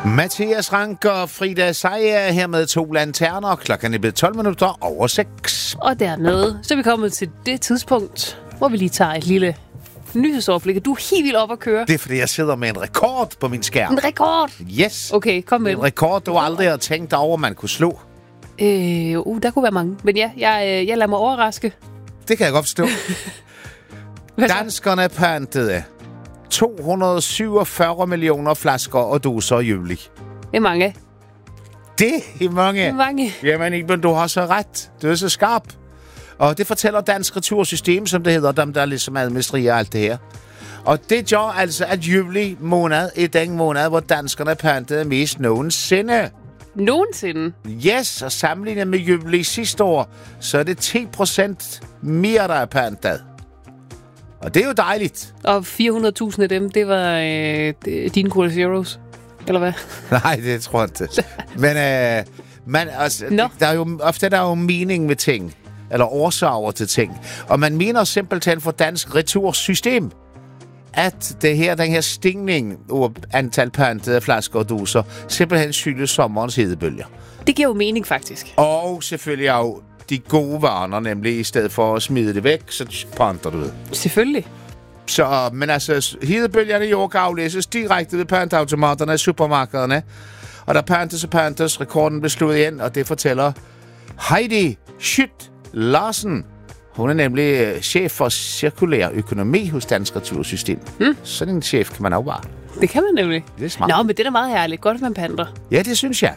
Mathias Rank og Frida Sejer her med 2 lanterner. Klokken er blevet 12 minutter over 6. Og dernede, så er vi kommet til det tidspunkt, hvor vi lige tager et lille nyhedsoverblik. Du er helt vildt op at køre. Det er, fordi jeg sidder med en rekord på min skærm. En rekord? Yes. Okay, kom med. En rekord, du aldrig har tænkt over, man kunne slå. Der kunne være mange. Men ja, jeg lader mig overraske. Det kan jeg godt forstå. Danskerne pantede 247 millioner flasker og doser i juli. Det er mange. Det er mange. Mange. Jamen, Iben, du har så ret. Du er så skarp. Og det fortæller Dansk Retursystem, som det hedder, dem der ligesom administrerer alt det her. Og det gør altså, at juli måned er den måned, hvor danskerne pantede mest nogensinde. Nogensinde? Yes, og sammenlignet med juli sidste år, så er det 10% mere, der er pantet. Og det er jo dejligt. Og 400.000 af dem, det var dine Cola Zeros, eller hvad? Nej, det tror jeg ikke. Men altså, der er jo mening med ting, eller årsager til ting. Og man mener simpelthen for Dansk Retursystem, at den her stigning over antal pantede flasker og doser simpelthen skyldes sommerens hedebølger. Det giver jo mening, faktisk. Og selvfølgelig jo de gode varer, nemlig i stedet for at smide det væk, så panter du det. Selvfølgelig. Så, men altså, hedebølgerne i år kan aflæses direkte ved pantautomaterne i supermarkederne. Og der pantes, rekorden blev slået ind, og det fortæller Heidi Schütt Larsen. Hun er nemlig chef for cirkulær økonomi hos Dansk Retursystem. Sådan en chef kan man afvare. Det kan man nemlig. Det er smart. Nå, men det er da meget herligt. Godt, at man panter. Ja, det synes jeg.